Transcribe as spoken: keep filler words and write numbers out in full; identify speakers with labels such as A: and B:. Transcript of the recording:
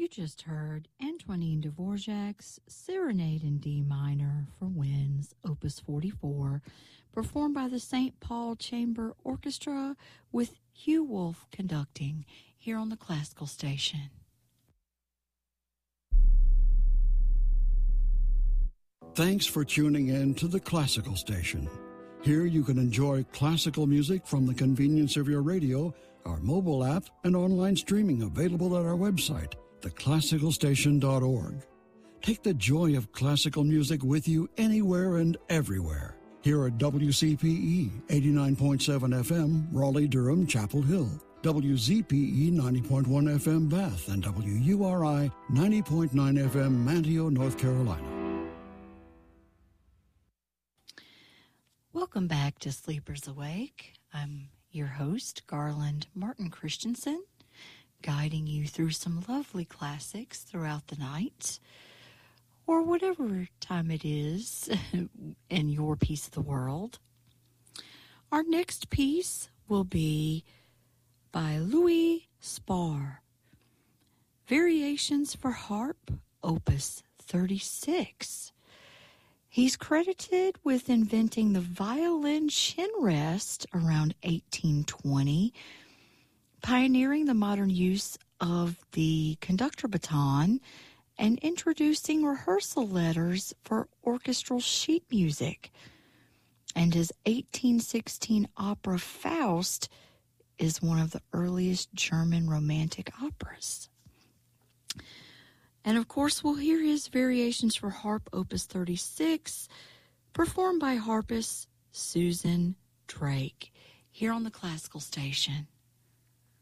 A: just heard Antonin Dvorak's Serenade in D minor for winds, Opus forty-four, performed by the Saint Paul Chamber Orchestra with Hugh Wolf conducting here on the Classical Station.
B: Thanks for tuning in to the Classical Station. Here you can enjoy classical music from the convenience of your radio, our mobile app, and online streaming available at our website, the classical station dot org. Take the joy of classical music with you anywhere and everywhere. Here at W C P E eighty-nine point seven F M, Raleigh-Durham, Chapel Hill, W Z P E ninety point one F M, Bath, and W U R I ninety point nine F M, Manteo, North Carolina.
A: Welcome back to Sleepers Awake. I'm your host, Garland Martin Christensen, guiding you through some lovely classics throughout the night, or whatever time it is in your piece of the world. Our next piece will be by Louis Spar, Variations for Harp, Opus thirty-six. He's credited with inventing the violin chin rest around eighteen twenty, pioneering the modern use of the conductor baton, and introducing rehearsal letters for orchestral sheet music. And his eighteen sixteen opera Faust is one of the earliest German romantic operas. And of course, we'll hear his Variations for Harp, Opus thirty-six, performed by harpist Susan Drake, here on the Classical Station.